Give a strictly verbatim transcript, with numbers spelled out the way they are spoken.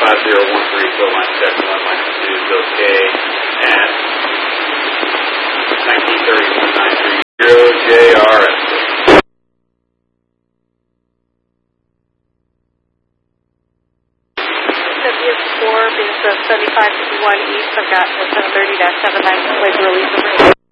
five zero one three, fill line check, one line two is okay, and nineteen thirty-one nine three zero J R S. four, being seventy-five fifty-one east, I've got seven thirty dash seven nine, way to release the